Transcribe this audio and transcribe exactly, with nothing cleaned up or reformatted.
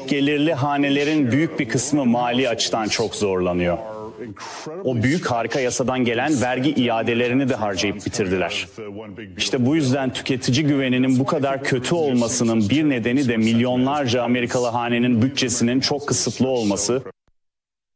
Düşük gelirli hanelerin büyük bir kısmı mali açıdan çok zorlanıyor. O büyük harika yasadan gelen vergi iadelerini de harcayıp bitirdiler. İşte bu yüzden tüketici güveninin bu kadar kötü olmasının bir nedeni de milyonlarca Amerikalı hanenin bütçesinin çok kısıtlı olması.